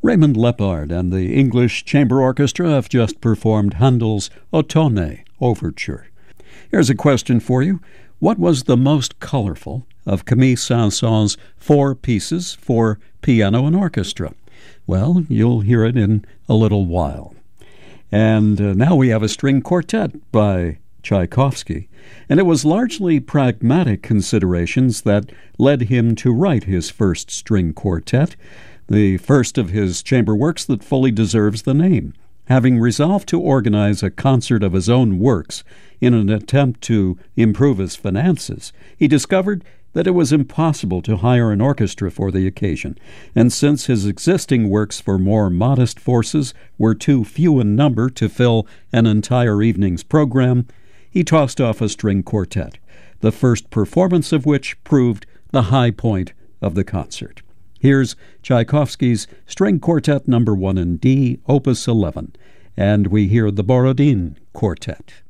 Raymond Lepard and the English Chamber Orchestra have just performed Handel's Ottone Overture. Here's a question for you. What was the most colorful of Camille Saint-Saëns' 4 pieces for piano and orchestra? Well, you'll hear it in a little while. And now we have a string quartet by Tchaikovsky, and it was largely pragmatic considerations that led him to write his first string quartet, the first of his chamber works that fully deserves the name. Having resolved to organize a concert of his own works in an attempt to improve his finances, he discovered that it was impossible to hire an orchestra for the occasion, and since his existing works for more modest forces were too few in number to fill an entire evening's program, he tossed off a string quartet, the first performance of which proved the high point of the concert. Here's Tchaikovsky's String Quartet No. 1 in D, Opus 11, and we hear the Borodin Quartet.